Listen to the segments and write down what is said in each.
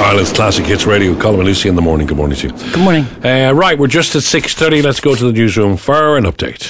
Ireland's Classic Hits Radio. Colin and Lucy in the morning. Good morning to you. Good morning. Right, we're just at 6:30. Let's go to the newsroom for an update.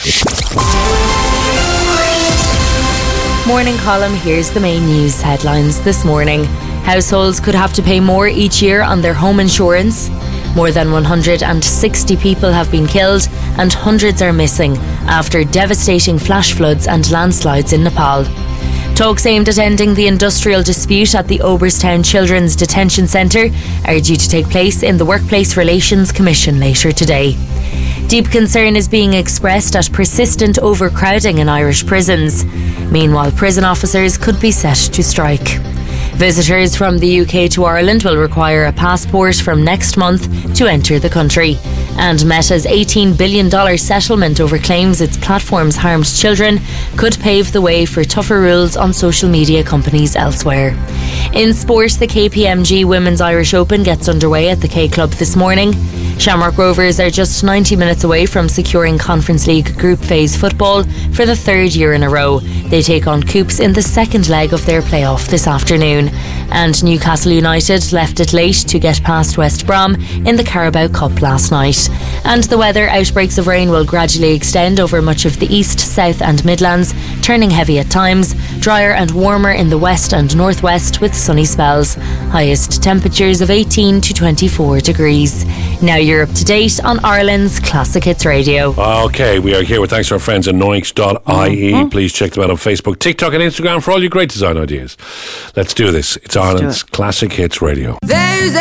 Morning, Colin. Here's the main news headlines this morning. Households could have to pay more each year on their home insurance. More than 160 people have been killed and hundreds are missing after devastating flash floods and landslides in Nepal. Talks aimed at ending the industrial dispute at the Oberstown Children's Detention Centre are due to take place in the Workplace Relations Commission later today. Deep concern is being expressed at persistent overcrowding in Irish prisons. Meanwhile, prison officers could be set to strike. Visitors from the UK to Ireland will require a passport from next month to enter the country. And Meta's $18 billion settlement over claims its platforms harmed children could pave the way for tougher rules on social media companies elsewhere. In sport, the KPMG Women's Irish Open gets underway at the K Club this morning. Shamrock Rovers are just 90 minutes away from securing Conference League Group Phase football for the third year in a row. They take on Coops in the second leg of their playoff this afternoon. And Newcastle United left it late to get past West Brom in the Carabao Cup last night. And the weather, outbreaks of rain will gradually extend over much of the east, south and Midlands, turning heavy at times, drier and warmer in the west and northwest with sunny spells. Highest temperatures of 18 to 24 degrees. Now you're up to date on Ireland's Classic Hits Radio. Okay, we are here with thanks to our friends at Noinx.ie. Please check them out on Facebook, TikTok and Instagram for all your great design ideas. Let's do this. It's Ireland's Classic Hits Radio.